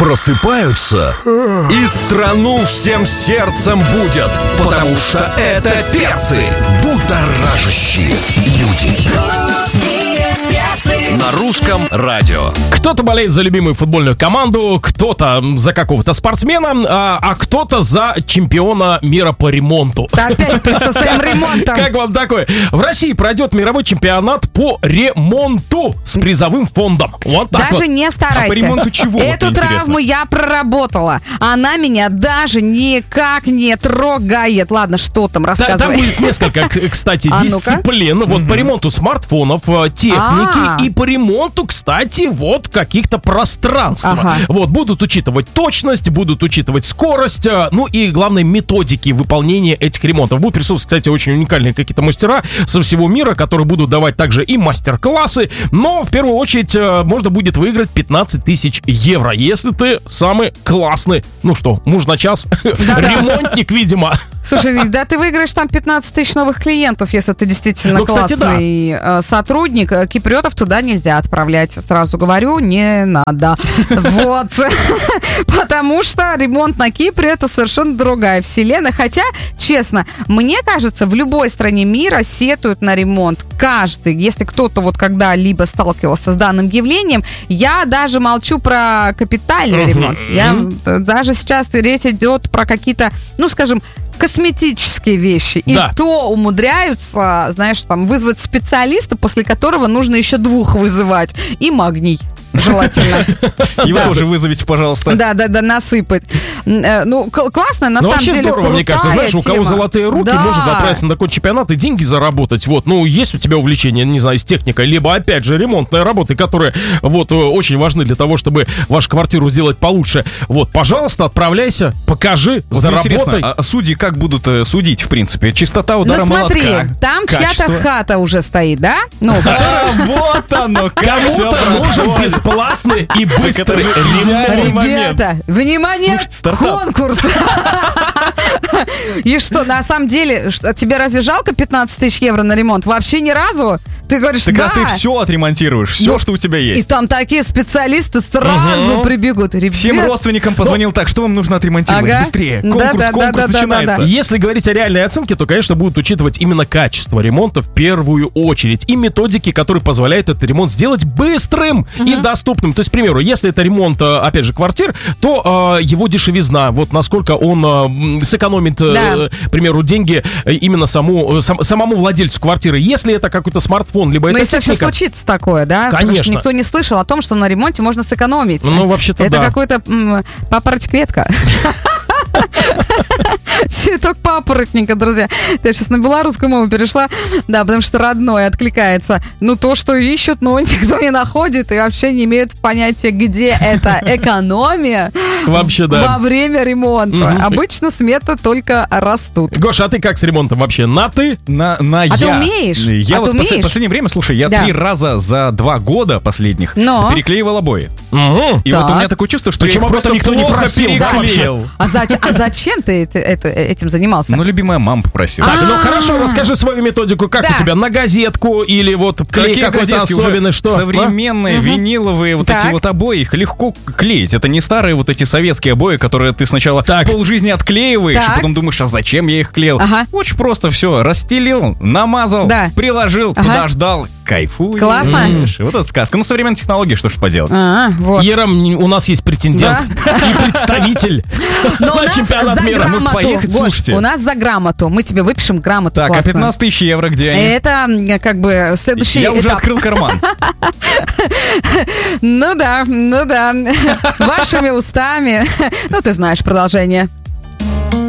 Просыпаются и страну всем сердцем будят, потому что это перцы, будоражащие люди. На русском радио. Кто-то болеет за любимую футбольную команду, кто-то за какого-то спортсмена, а кто-то за чемпиона мира по ремонту. Опять ты со своим ремонтом. Как вам такое? В России пройдет мировой чемпионат по ремонту с призовым фондом. Вот так Даже вот. не старайся. А по ремонту чего? Эту вот травму я проработала. Она меня даже никак не трогает. Ладно, что там, Там рассказывай. будет несколько, кстати, А ну-ка. дисциплин. Вот по ремонту смартфонов, техники и по ремонту, кстати, вот каких-то пространств. Ага. Вот, будут учитывать точность, будут учитывать скорость, ну и, главное, методики выполнения этих ремонтов. Будут присутствовать, кстати, очень уникальные какие-то мастера со всего мира, которые будут давать также и мастер-классы, но в первую очередь можно будет выиграть 15 тысяч евро, если ты самый классный, ну что, муж на час, ремонтник, видимо. Слушай, да ты выиграешь там 15 тысяч новых клиентов, если ты действительно Ну, кстати, классный сотрудник. Киприотов туда нельзя отправлять, сразу говорю, не надо. Вот. Потому что ремонт на Кипре — это совершенно другая вселенная. Хотя, честно, мне кажется, в любой стране мира сетуют на ремонт. Каждый. Если кто-то вот когда-либо сталкивался с данным явлением, я даже молчу про капитальный ремонт. Даже сейчас речь идет про какие-то, ну, скажем, косметические вещи. И Да. то умудряются, знаешь, там, вызвать специалиста, после которого нужно еще 2 вызывать. И магний. Желательно. Его Да. тоже вызовите, пожалуйста. Да, насыпать. Ну, классно, на Ну, самом вообще деле, здорово, мне крутая кажется. Знаешь, у кого тема. золотые руки, Да. может отправиться на такой чемпионат и деньги заработать. Вот, ну, есть у тебя увлечение, не знаю, с техникой, либо, опять же, ремонтные работы, которые, вот, очень важны для того, чтобы вашу квартиру сделать получше. Вот, пожалуйста, отправляйся, покажи, Вот мне заработай. интересно, а судьи как будут судить, в принципе? Частота Ну удара смотри, молотка? там Качество? чья-то хата уже стоит, да? Ну, Вот оно, как всё Кому-то нужен проходит. бесплатный и быстрый Это ремонт. момент. ребята, внимание, Слушайте, стартап. конкурс. И что, на самом деле, тебе разве жалко 15 тысяч евро на ремонт? Вообще ни разу? Ты говоришь, Так да. ты все отремонтируешь, все, Ну, что у тебя И есть. там такие специалисты сразу прибегут. Ребят, Всем родственникам позвонил так, что вам нужно отремонтировать? Ага. Быстрее. Да, Конкурс начинается. Если говорить о реальной оценке, то, конечно, будут учитывать именно качество ремонта в первую очередь. И методики, которые позволяют этот ремонт сделать быстрым и доступным. То есть, к примеру, если это ремонт, опять же, квартир, то его дешевизна, вот насколько он сэкономит, Да. к примеру, деньги именно самому владельцу квартиры. Если это какой-то смартфон, либо Ну, это если вообще техника... случится такое, да? Потому Конечно. что никто не слышал о том, что на ремонте можно сэкономить. Ну, вообще-то Это да. какой-то папороть-кветка. Цветок папоротника, друзья. Я сейчас на белорусскую мову перешла. Да, потому что родной откликается. Ну, то, что ищут, но никто не находит и вообще не имеют понятия, где это экономия Вообще, да. во время ремонта. Обычно сметы только растут. Гоша, а ты как с ремонтом вообще? На ты? На А я. ты умеешь? Я А вот ты в умеешь? последнее время, слушай, я Да. 3 раза за 2 года последних Но? переклеивал обои. Угу. И Так. вот у меня такое чувство, что Причем я их об этом просто никто не плохо просил, да, переклеил. А зачем ты этим занимался? Ну, любимая мама попросила. Так, ну хорошо, расскажи свою методику. Как Да. у тебя? На газетку или вот клей Какие какой-то газетки? Уже особенный? Что? современные, виниловые, вот Так. эти вот обои, их легко клеить. Это не старые вот эти советские обои, которые ты сначала Так. полжизни отклеиваешь, Так. и потом думаешь, а зачем я их клеил? Ага. Очень просто все. Расстелил, намазал, Да. приложил, Ага. подождал. Кайфуешь. Классно. Вот это сказка. Ну, современные технологии, что ж поделать. Вот. Ера, у нас есть претендент и представитель Но у на нас чемпионат за мира. Может, грамоту, поехать? Гош, Слушайте. у нас за грамоту. Мы тебе выпишем грамоту Так, а классную. 15 тысяч евро где они? Это как бы следующий Я уже этап. открыл карман. Ну да. Вашими устами. Ну, ты знаешь продолжение.